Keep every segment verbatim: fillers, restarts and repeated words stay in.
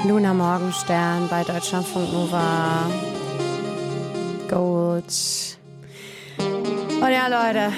Luna Morgenstern bei Deutschlandfunk Nova. Gut. Und ja, Leute,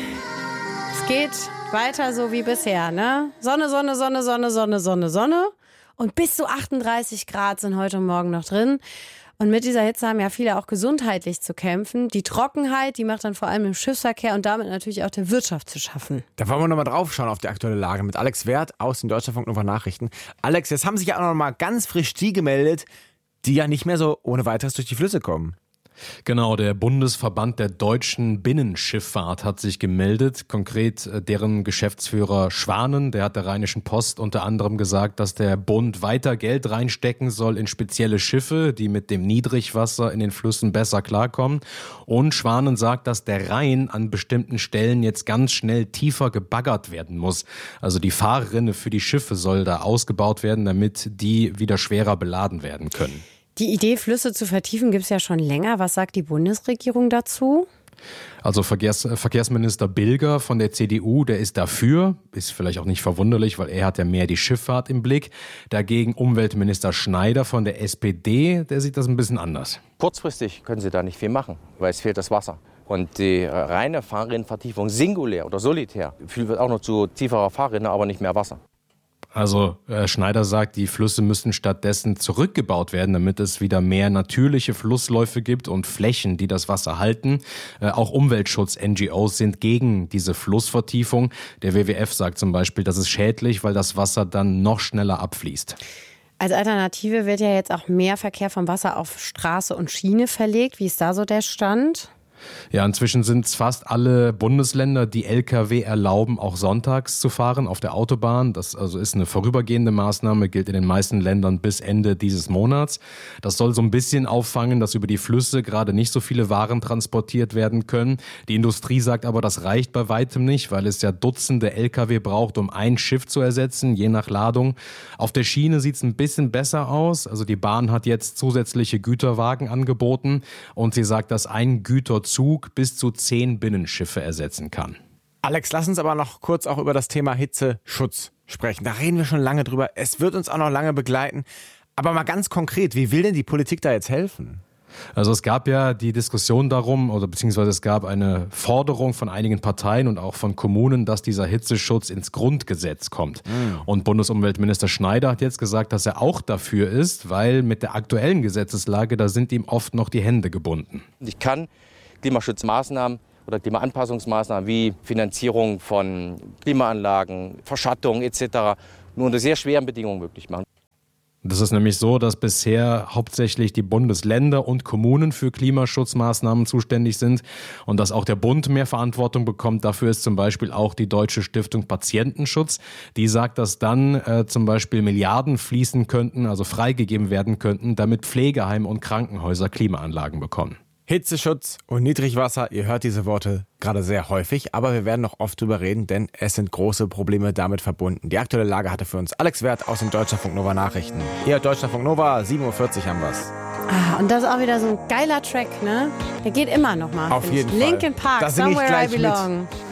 es geht weiter so wie bisher, ne? Sonne, Sonne, Sonne, Sonne, Sonne, Sonne, Sonne. Und bis zu achtunddreißig Grad sind heute und morgen noch drin. Und mit dieser Hitze haben ja viele auch gesundheitlich zu kämpfen. Die Trockenheit, die macht dann vor allem im Schiffsverkehr und damit natürlich auch der Wirtschaft zu schaffen. Da wollen wir nochmal drauf schauen auf die aktuelle Lage mit Alex Werth aus den Deutschlandfunk Nova Nachrichten. Alex, jetzt haben sich ja auch noch mal ganz frisch die gemeldet, die ja nicht mehr so ohne weiteres durch die Flüsse kommen. Genau, der Bundesverband der deutschen Binnenschifffahrt hat sich gemeldet. Konkret deren Geschäftsführer Schwanen, der hat der Rheinischen Post unter anderem gesagt, dass der Bund weiter Geld reinstecken soll in spezielle Schiffe, die mit dem Niedrigwasser in den Flüssen besser klarkommen. Und Schwanen sagt, dass der Rhein an bestimmten Stellen jetzt ganz schnell tiefer gebaggert werden muss. Also die Fahrrinne für die Schiffe soll da ausgebaut werden, damit die wieder schwerer beladen werden können. Die Idee, Flüsse zu vertiefen, gibt es ja schon länger. Was sagt die Bundesregierung dazu? Also Verkehrs- Verkehrsminister Bilger von der C D U, der ist dafür, ist vielleicht auch nicht verwunderlich, weil er hat ja mehr die Schifffahrt im Blick. Dagegen Umweltminister Schneider von der S P D, der sieht das ein bisschen anders. Kurzfristig können sie da nicht viel machen, weil es fehlt das Wasser. Und die reine Fahrrinnenvertiefung singulär oder solitär führt auch noch zu tieferer Fahrrinne, aber nicht mehr Wasser. Also äh, Schneider sagt, die Flüsse müssen stattdessen zurückgebaut werden, damit es wieder mehr natürliche Flussläufe gibt und Flächen, die das Wasser halten. Äh, auch Umweltschutz-N G Os sind gegen diese Flussvertiefung. Der W W F sagt zum Beispiel, das ist schädlich, weil das Wasser dann noch schneller abfließt. Als Alternative wird ja jetzt auch mehr Verkehr vom Wasser auf Straße und Schiene verlegt. Wie ist da so der Stand? Ja, inzwischen sind es fast alle Bundesländer, die L K W erlauben, auch sonntags zu fahren auf der Autobahn. Das also ist eine vorübergehende Maßnahme, gilt in den meisten Ländern bis Ende dieses Monats. Das soll so ein bisschen auffangen, dass über die Flüsse gerade nicht so viele Waren transportiert werden können. Die Industrie sagt aber, das reicht bei weitem nicht, weil es ja Dutzende L K W braucht, um ein Schiff zu ersetzen, je nach Ladung. Auf der Schiene sieht es ein bisschen besser aus. Also die Bahn hat jetzt zusätzliche Güterwagen angeboten und sie sagt, dass ein Güterzug bis zu zehn Binnenschiffe ersetzen kann. Alex, lass uns aber noch kurz auch über das Thema Hitzeschutz sprechen. Da reden wir schon lange drüber. Es wird uns auch noch lange begleiten. Aber mal ganz konkret, wie will denn die Politik da jetzt helfen? Also es gab ja die Diskussion darum, oder beziehungsweise es gab eine Forderung von einigen Parteien und auch von Kommunen, dass dieser Hitzeschutz ins Grundgesetz kommt. Mhm. Und Bundesumweltminister Schneider hat jetzt gesagt, dass er auch dafür ist, weil mit der aktuellen Gesetzeslage, da sind ihm oft noch die Hände gebunden. Ich kann Klimaschutzmaßnahmen oder Klimaanpassungsmaßnahmen wie Finanzierung von Klimaanlagen, Verschattung et cetera nur unter sehr schweren Bedingungen möglich machen. Das ist nämlich so, dass bisher hauptsächlich die Bundesländer und Kommunen für Klimaschutzmaßnahmen zuständig sind und dass auch der Bund mehr Verantwortung bekommt. Dafür ist zum Beispiel auch die Deutsche Stiftung Patientenschutz. Die sagt, dass dann äh, zum Beispiel Milliarden fließen könnten, also freigegeben werden könnten, damit Pflegeheime und Krankenhäuser Klimaanlagen bekommen. Hitzeschutz und Niedrigwasser, ihr hört diese Worte gerade sehr häufig, aber wir werden noch oft drüber reden, denn es sind große Probleme damit verbunden. Die aktuelle Lage hatte für uns Alex Werth aus den Deutschlandfunk Nova Nachrichten. Hier Deutschlandfunk Nova, sieben Uhr vierzig haben wir's. Ah, und das ist auch wieder so ein geiler Track, ne? Der geht immer noch mal. Auf jeden Fall. Linkin Park, da sing ich Somewhere I gleich Belong. Mit.